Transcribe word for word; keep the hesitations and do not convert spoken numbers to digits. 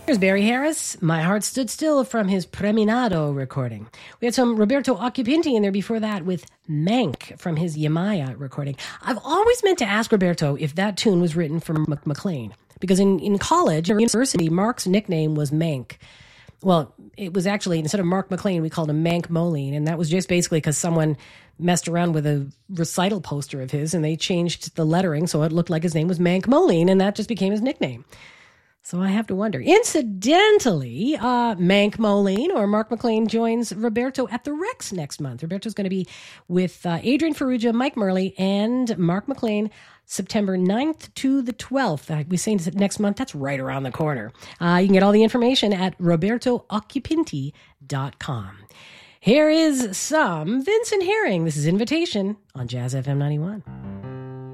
Here's Barry Harris, My Heart Stood Still from his Preminado recording. We had some Roberto Occhipinti in there before that with Mank from his Yamaya recording. I've always meant to ask Roberto if that tune was written for Mac McLean, because in, in college or university, Mark's nickname was Mank. Well, it was actually, instead of Mark McLean, we called him Mank Moline, and that was just basically because someone messed around with a recital poster of his, and they changed the lettering so it looked like his name was Mank Moline, and that just became his nickname. So I have to wonder. Incidentally, uh, Mank Moline or Mark McLean joins Roberto at the Rex next month. Roberto's going to be with uh, Adrian Ferrugia, Mike Murley, and Mark McLean September ninth to the twelfth. Uh, we say next month. That's right around the corner. Uh, you can get all the information at roberto occhipinti dot com. Here is some Vincent Herring. This is Invitation on Jazz F M ninety-one.